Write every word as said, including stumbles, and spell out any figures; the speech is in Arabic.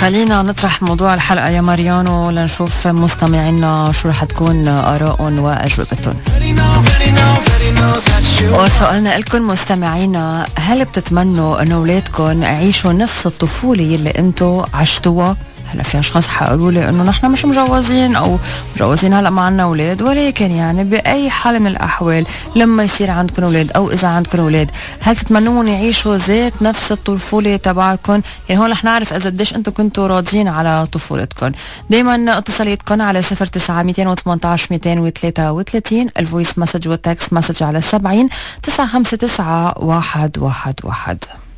خلينا نطرح موضوع الحلقة يا ماريانو لنشوف مستمعينا شو رح تكون آرائهم وأجوبتهم. وسؤالنا لكم مستمعينا، هل بتتمنوا أن أولادكم يعيشوا نفس الطفولة اللي أنتوا عشتوها؟ هلا في اشخاص حقولوا لي انه نحن مش مجوزين او مجوزين هلا ما عنا اولاد، ولكن يعني باي حال من الاحوال لما يصير عندكم اولاد او اذا عندكم اولاد هل تتمنون يعيشوا ذات نفس الطفوله تبعكم؟ يعني هون رح نعرف اذا قديش انتم كنتوا راضيين على طفولتكم. دائما اتصالاتكم على صفر تسعة مئتين وثمانية عشر مئتين وثلاثة وثلاثين، الفويس مسج والتكست مسج على سبعين تسعة خمسة تسعة واحد واحد واحد.